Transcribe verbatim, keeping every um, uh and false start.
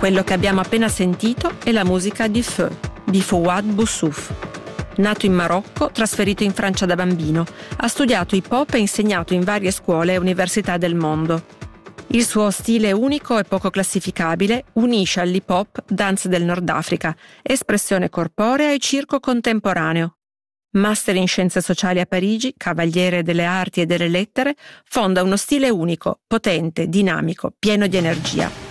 Quello che abbiamo appena sentito è la musica di Feu, di Fouad Boussouf. Nato in Marocco, trasferito in Francia da bambino, ha studiato hip hop e insegnato in varie scuole e università del mondo. Il suo stile unico e poco classificabile unisce all'hip hop danze del Nord Africa, espressione corporea e circo contemporaneo. Master in scienze sociali a Parigi, cavaliere delle arti e delle lettere, fonda uno stile unico, potente, dinamico, pieno di energia.